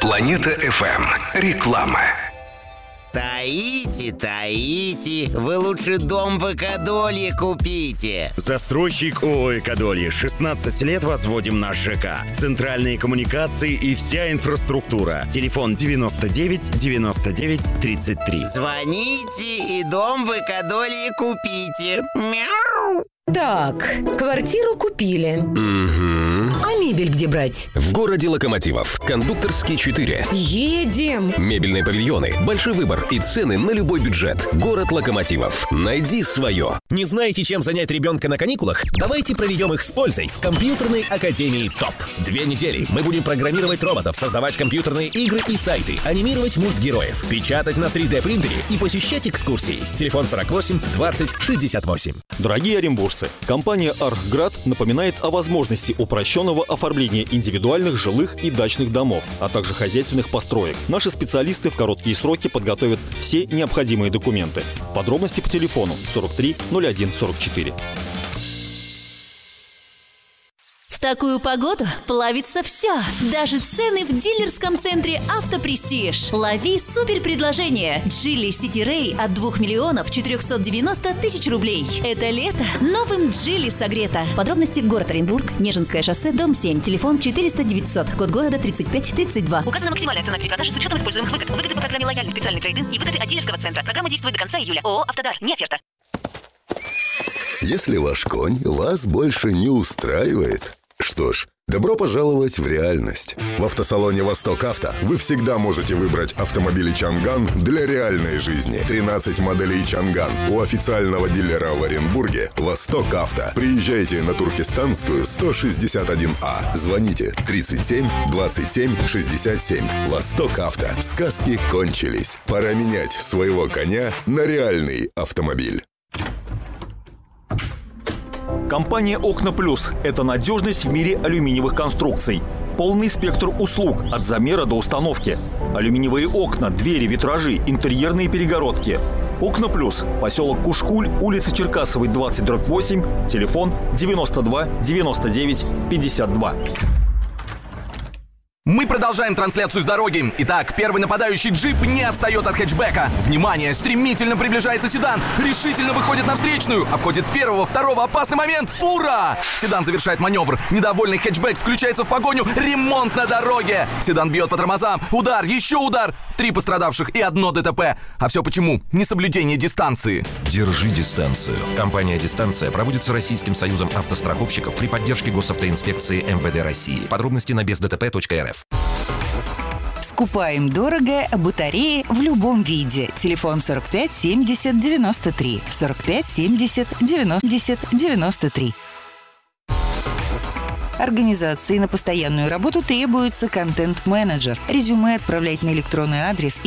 Планета FM. Реклама. Таите, вы лучше дом в Экодолье купите. Застройщик ООО «Экодолье». 16 лет возводим наш ЖК. Центральные коммуникации и вся инфраструктура. Телефон 99 99 33. Звоните и дом в Экодолье купите. Мяу. Так, квартиру купили. А мебель где брать? В городе Локомотивов. Кондукторский 4. Едем! Мебельные павильоны, большой выбор и цены на любой бюджет. Город Локомотивов. Найди свое. Не знаете, чем занять ребенка на каникулах? Давайте проведем их с пользой в компьютерной академии ТОП. 2 недели мы будем программировать роботов, создавать компьютерные игры и сайты, анимировать мультгероев, печатать на 3D-принтере и посещать экскурсии. Телефон 48 20 68. Дорогие оренбуржцы, компания «Архград» напоминает о возможности упрощенного оформления индивидуальных жилых и дачных домов, а также хозяйственных построек. Наши специалисты в короткие сроки подготовят все необходимые документы. Подробности по телефону 43 01 44. В такую погоду плавится все. Даже цены в дилерском центре «Автопрестиж». Лови супер предложение. Geely City Ray от 2 миллионов 490 тысяч рублей. Это лето новым Geely согрето. Подробности: город Оренбург, Нежинское шоссе, дом 7, телефон 400 900, код города 3532. Указана максимальная цена перепродажи с учетом используемых выгод. Выгоды по программе «Лояльный специальный трейд-ин» и выгоды от дилерского центра. Программа действует до конца июля. ООО «Автодар». Не оферта. Если ваш конь вас больше не устраивает, что ж, добро пожаловать в реальность. В автосалоне «Восток Авто» вы всегда можете выбрать автомобили «Чанган» для реальной жизни. 13 моделей «Чанган» у официального дилера в Оренбурге «Восток Авто». Приезжайте на Туркестанскую 161А. Звоните 37 27 67. «Восток Авто». Сказки кончились. Пора менять своего коня на реальный автомобиль. Компания «Окна Плюс» – это надежность в мире алюминиевых конструкций. Полный спектр услуг от замера до установки. Алюминиевые окна, двери, витражи, интерьерные перегородки. «Окна Плюс», поселок Кушкуль, улица Черкасовой, 20/8, телефон 92 99 52. Мы продолжаем трансляцию с дороги. Итак, первый нападающий джип не отстает от хэтчбека. Внимание, стремительно приближается седан. Решительно выходит на встречную. Обходит первого, второго. Опасный момент. Фура! Седан завершает маневр. Недовольный хэтчбек включается в погоню. Ремонт на дороге. Седан бьет по тормозам. Удар, еще удар. 3 пострадавших и 1 ДТП. А все почему? Несоблюдение дистанции. Держи дистанцию. Компания «Дистанция» проводится Российским союзом автостраховщиков при поддержке госавтоинспекции МВД России. Подробности на бездтп.рф. Скупаем дорого батареи в любом виде. Телефон 45 70 93. 45 70 90 93. Организации на постоянную работу требуется контент-менеджер. Резюме отправлять на электронный адрес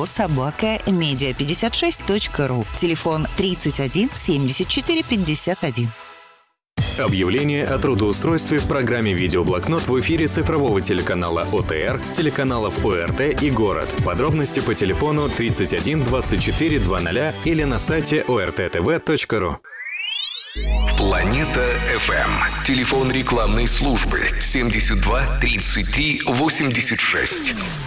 info@media56.ru. Телефон 31 74 51. Объявление о трудоустройстве в программе «Видеоблокнот» в эфире цифрового телеканала ОТР, телеканалов ОРТ и «Город». Подробности по телефону 31 24 00 или на сайте orttv.ru. Планета FM. Телефон рекламной службы 72 33 86.